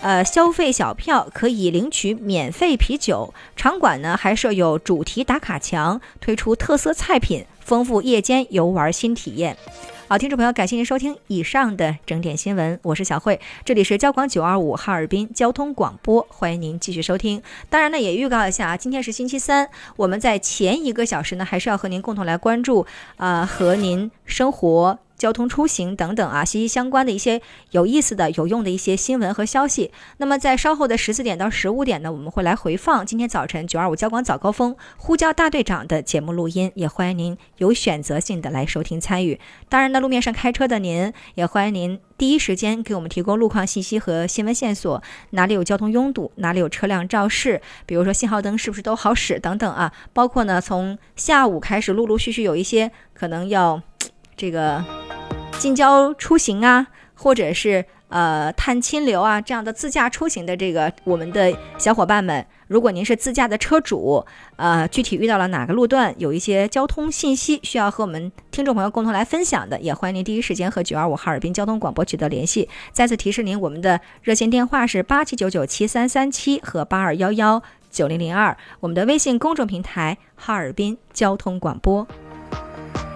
消费小票可以领取免费啤酒，场馆呢还设有主题打卡墙，推出特色菜品，丰富夜间游玩新体验。好，听众朋友，感谢您收听以上的整点新闻，我是小慧，这里是交广925哈尔滨交通广播，欢迎您继续收听。当然呢，也预告一下啊，今天是星期三，我们在前1个小时呢，还是要和您共同来关注和您生活交通出行等等啊息息相关的一些有意思的有用的一些新闻和消息。那么在稍后的14点到15点呢，我们会来回放今天早晨925交广早高峰呼叫大队长的节目录音，也欢迎您有选择性的来收听参与。当然呢，路面上开车的您也欢迎您第一时间给我们提供路况信息和新闻线索，哪里有交通拥堵，哪里有车辆肇事，比如说信号灯是不是都好使等等啊。包括呢从下午开始陆陆续续有一些可能要这个近郊出行啊，或者是探亲流啊这样的自驾出行的这个我们的小伙伴们，如果您是自驾的车主，具体遇到了哪个路段有一些交通信息需要和我们听众朋友共同来分享的，也欢迎您第一时间和925哈尔滨交通广播取得联系。再次提示您，我们的热线电话是87997337和82119002，我们的微信公众平台哈尔滨交通广播。